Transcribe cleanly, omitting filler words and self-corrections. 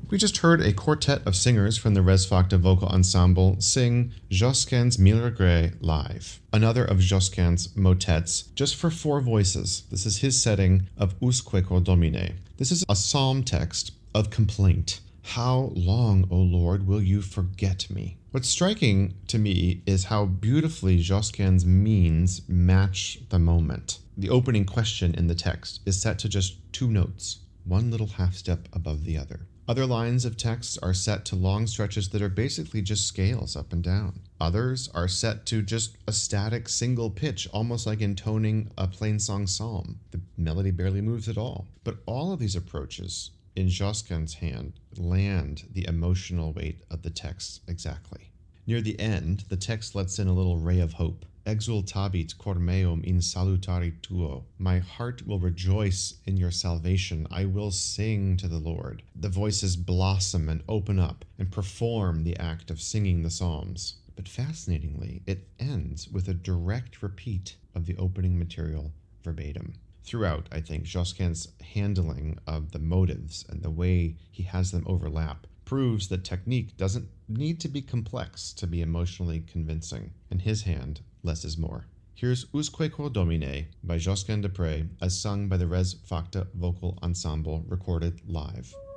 We just heard a quartet of singers from the Res Facta Vocal Ensemble sing Josquin's Mille Regrets live, another of Josquin's motets, just for 4 voices. This is his setting of Usque cor Domine. This is a psalm text of complaint. How long, O Lord, will you forget me? What's striking to me is how beautifully Josquin's means match the moment. The opening question in the text is set to just 2 notes, one little half step above the other. Other lines of text are set to long stretches that are basically just scales up and down. Others are set to just a static single pitch, almost like intoning a plainsong psalm. The melody barely moves at all. But all of these approaches in Josquin's hand land the emotional weight of the text exactly. Near the end, the text lets in a little ray of hope. Exultabit cor meum in salutare tuo. My heart will rejoice in your salvation. I will sing to the Lord. The voices blossom and open up and perform the act of singing the psalms. But fascinatingly, it ends with a direct repeat of the opening material verbatim. Throughout, I think, Josquin's handling of the motives and the way he has them overlap proves that technique doesn't need to be complex to be emotionally convincing. In his hand, less is more. Here's Usque cor Domine by Josquin des Prez, as sung by the Res Facta Vocal Ensemble, recorded live.